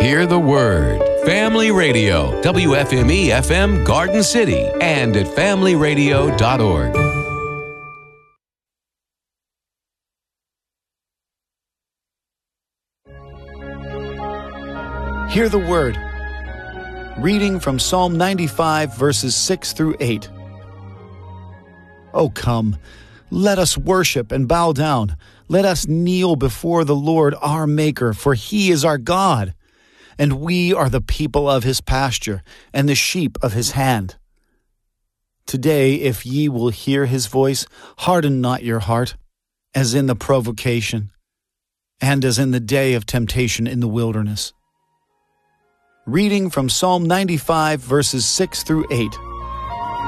Hear the Word. Family Radio, WFME-FM Garden City, and at familyradio.org. Hear the Word. Reading from Psalm 95, verses 6 through 8. O come, let us worship and bow down. Let us kneel before the Lord our Maker, for He is our God, and we are the people of His pasture and the sheep of His hand. Today, if ye will hear His voice, harden not your heart, as in the provocation, and as in the day of temptation in the wilderness. Reading from Psalm 95, verses 6 through 8.